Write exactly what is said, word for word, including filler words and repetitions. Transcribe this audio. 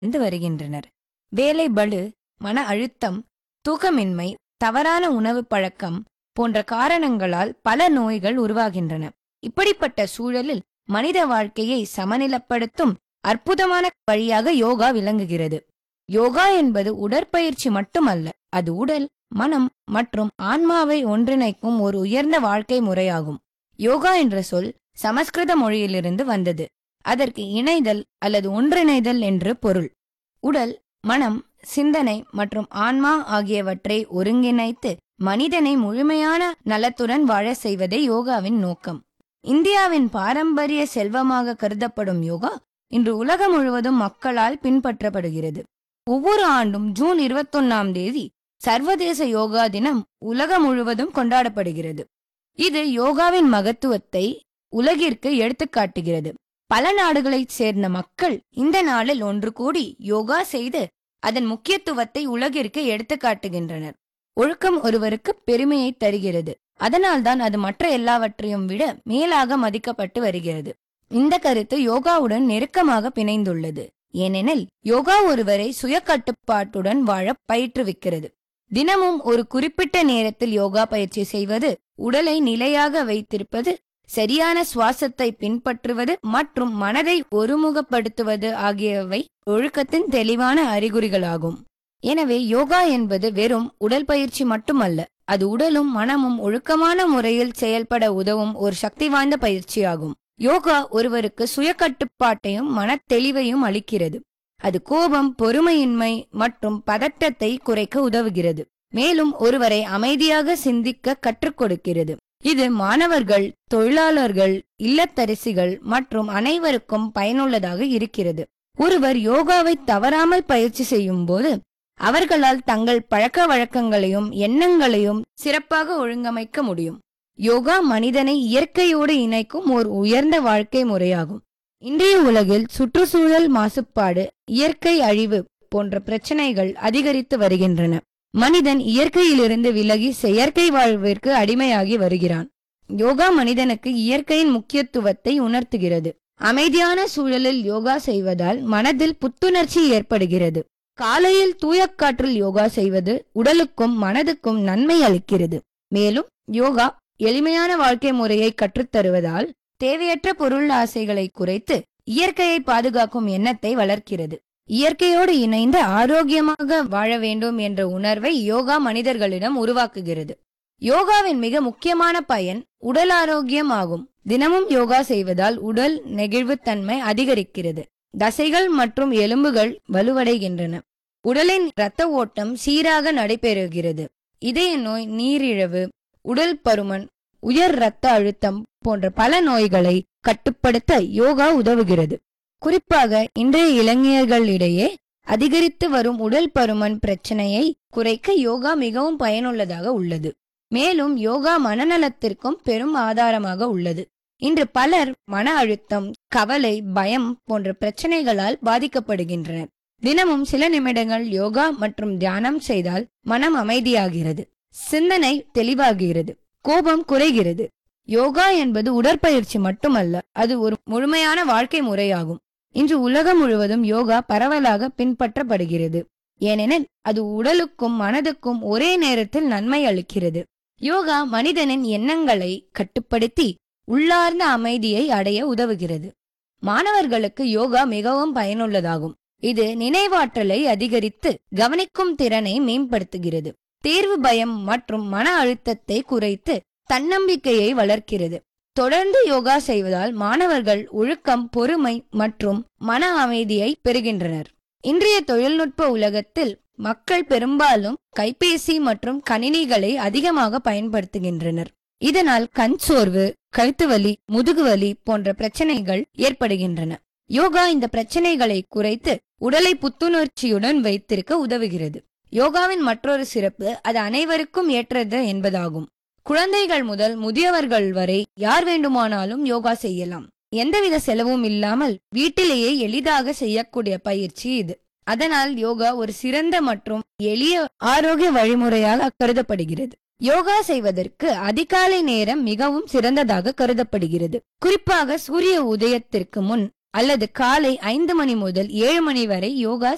இருந்து வருகின்றனர். வேலை பளு, மன அழுத்தம், தூக்கமின்மை, தவறான உணவு பழக்கம் போன்ற காரணங்களால் பல நோய்கள் உருவாகின்றன. இப்படிப்பட்ட சூழலில் மனித வாழ்க்கையை சமநிலைப்படுத்தும் அற்புதமான வழியாக யோகா விளங்குகிறது. யோகா என்பது உடற்பயிற்சி மட்டுமல்ல, அது உடல், மனம் மற்றும் ஆன்மாவை ஒன்றிணைக்கும் ஒரு உயர்ந்த வாழ்க்கை முறையாகும். யோகா என்ற சொல் சமஸ்கிருத மொழியிலிருந்து வந்தது. அதற்கு இணைதல் அல்லது ஒன்றிணைதல் என்று பொருள். உடல், மனம், சிந்தனை மற்றும் ஆன்மா ஆகியவற்றை ஒருங்கிணைத்து மனிதனை முழுமையான நலத்துடன் வாழ செய்வதே யோகாவின் நோக்கம். இந்தியாவின் பாரம்பரிய செல்வமாக கருதப்படும் யோகா இன்று உலகம் முழுவதும் மக்களால் பின்பற்றப்படுகிறது. ஒவ்வொரு ஆண்டும் ஜூன் இருபத்தொன்னாம் தேதி சர்வதேச யோகா தினம் உலகம் முழுவதும் கொண்டாடப்படுகிறது. இது யோகாவின் மகத்துவத்தை உலகிற்கு எடுத்துக்காட்டுகிறது. பல நாடுகளைச் சேர்ந்த மக்கள் இந்த நாளில் ஒன்று கூடி யோகா செய்து அதன் முக்கியத்துவத்தை உலகிற்கு எடுத்துக்காட்டுகின்றனர். ஒழுக்கம் ஒருவருக்கு பெருமையை தருகிறது. அதனால்தான் அது மற்ற எல்லாவற்றையும் விட மேலாக மதிக்கப்பட்டு வருகிறது. இந்த கருத்து யோகாவுடன் நெருக்கமாக பிணைந்துள்ளது. ஏனெனில் யோகா ஒருவரை சுய கட்டுப்பாட்டுடன் வாழ பயிற்றுவிக்கிறது. தினமும் ஒரு குறிப்பிட்ட நேரத்தில் யோகா பயிற்சி செய்வது, உடலை நிலையாக வைத்திருப்பது, சரியான சுவாசத்தை பின்பற்றுவது மற்றும் மனதை ஒருமுகப்படுத்துவது ஆகியவை ஒழுக்கத்தின் தெளிவான அறிகுறிகளாகும். எனவே யோகா என்பது வெறும் உடல் பயிற்சி மட்டுமல்ல, அது உடலும் மனமும் ஒழுக்கமான முறையில் செயல்பட உதவும் ஒரு சக்தி வாய்ந்த பயிற்சியாகும். யோகா ஒருவருக்கு சுய கட்டுப்பாட்டையும் மன தெளிவையும் அளிக்கிறது. அது கோபம், பொறுமையின்மை மற்றும் பதட்டத்தை குறைக்க உதவுகிறது. மேலும் ஒருவரை அமைதியாக சிந்திக்க கற்றுக் கொடுக்கிறது. இது மாணவர்கள், தொழிலாளர்கள், இல்லத்தரசிகள் மற்றும் அனைவருக்கும் பயனுள்ளதாக இருக்கிறது. ஒருவர் யோகாவை தவறாமல் பயிற்சி செய்யும் போது அவர்களால் தங்கள் பழக்க வழக்கங்களையும் எண்ணங்களையும் சிறப்பாக ஒழுங்கமைக்க முடியும். யோகா மனிதனை இயற்கையோடு இணைக்கும் ஒரு உயர்ந்த வாழ்க்கை முறையாகும். இன்றைய உலகில் சுற்றுச்சூழல் மாசுபாடு, இயற்கை அழிவு போன்ற பிரச்சனைகள் அதிகரித்து வருகின்றன. மனிதன் இயற்கையிலிருந்து விலகி செயற்கை வாழ்விற்கு அடிமையாகி வருகிறான். யோகா மனிதனுக்கு இயற்கையின் முக்கியத்துவத்தை உணர்த்துகிறது. அமைதியான சூழலில் யோகா செய்வதால் மனதில் புத்துணர்ச்சி ஏற்படுகிறது. காலையில் தூய காற்றில் யோகா செய்வது உடலுக்கும் மனதுக்கும் நன்மை அளிக்கிறது. மேலும் யோகா எளிமையான வாழ்க்கை முறையை கற்றுத்தருவதால் தேவையற்ற பொருள் ஆசைகளை குறைத்து இயற்கையை பாதுகாக்கும் எண்ணத்தை வளர்க்கிறது. இயற்கையோடு இணைந்து ஆரோக்கியமாக வாழ வேண்டும் என்ற உணர்வை யோகா மனிதர்களிடம் உருவாக்குகிறது. யோகாவின் மிக முக்கியமான பயன் உடல் ஆரோக்கியம் ஆகும். தினமும் யோகா செய்வதால் உடல் நெகிழ்வுத்தன்மை அதிகரிக்கிறது. தசைகள் மற்றும் எலும்புகள் வலுவடைகின்றன. உடலின் இரத்த ஓட்டம் சீராக நடைபெறுகிறது. இதய நோய், நீரிழிவு, உடல் பருமன், உயர் இரத்த அழுத்தம் போன்ற பல நோய்களை கட்டுப்படுத்த யோகா உதவுகிறது. குறிப்பாக இன்றைய இளைஞர்களிடையே அதிகரித்து வரும் உடல் பருமன் பிரச்சனையை குறைக்க யோகா மிகவும் பயனுள்ளதாக உள்ளது. மேலும் யோகா மனநலத்திற்கும் பெரும் ஆதாரமாக உள்ளது. இன்று பலர் மன அழுத்தம், கவலை, பயம் போன்ற பிரச்சனைகளால் பாதிக்கப்படுகின்றனர். தினமும் சில நிமிடங்கள் யோகா மற்றும் தியானம் செய்தால் மனம் அமைதியாகிறது, சிந்தனை தெளிவாகிறது, கோபம் குறைகிறது. யோகா என்பது உடற்பயிற்சி மட்டுமல்ல, அது ஒரு முழுமையான வாழ்க்கை முறையாகும். இன்று உலகம் முழுவதும் யோகா பரவலாக பின்பற்றப்படுகிறது. ஏனெனில் அது உடலுக்கும் மனதுக்கும் ஒரே நேரத்தில் நன்மை அளிக்கிறது. யோகா மனிதனின் எண்ணங்களை கட்டுப்படுத்தி உள்ளார்ந்த அமைதியை அடைய உதவுகிறது. மாணவர்களுக்கு யோகா மிகவும் பயனுள்ளதாகும். இது நினைவாற்றலை அதிகரித்து கவனிக்கும் திறனை மேம்படுத்துகிறது. தேர்வு பயம் மற்றும் மன அழுத்தத்தை குறைத்து தன்னம்பிக்கையை வளர்க்கிறது. தொடர்ந்து யோகா செய்வதால் மாணவர்கள் ஒழுக்கம், பொறுமை மற்றும் மன அமைதியை பெறுகின்றனர். இன்றைய தொழில்நுட்ப உலகத்தில் மக்கள் பெரும்பாலும் கைபேசி மற்றும் கணினிகளை அதிகமாக பயன்படுத்துகின்றனர். இதனால் கண் சோர்வு, கழுத்து வலி, முதுகுவலி போன்ற பிரச்சனைகள் ஏற்படுகின்றன. யோகா இந்த பிரச்சனைகளை குறைத்து உடலை புத்துணர்ச்சியுடன் வைத்திருக்க உதவுகிறது. யோகாவின் மற்றொரு சிறப்பு அது அனைவருக்கும் ஏற்றது என்பதாகும். குழந்தைகள் முதல் முதியவர்கள் வரை யார் வேண்டுமானாலும் யோகா செய்யலாம். எந்தவித செலவும் இல்லாமல் வீட்டிலேயே எளிதாக செய்யக்கூடிய பயிற்சி இது. அதனால் யோகா ஒரு சிறந்த மற்றும் எளிய ஆரோக்கிய வழிமுறையாக கருதப்படுகிறது. யோகா செய்வதற்கு அதிகாலை நேரம் மிகவும் சிறந்ததாக கருதப்படுகிறது. குறிப்பாக சூரிய உதயத்திற்கு முன் அல்லது காலை ஐந்து மணி முதல் ஏழு மணி வரை யோகா